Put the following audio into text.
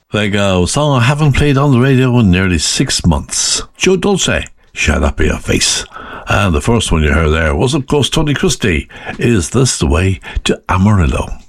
There you go. A song I haven't played on the radio in nearly 6 months. Joe Dolce, Shut Up Your Face. And the first one you heard there was, of course, Tony Christie. Is This the Way to Amarillo?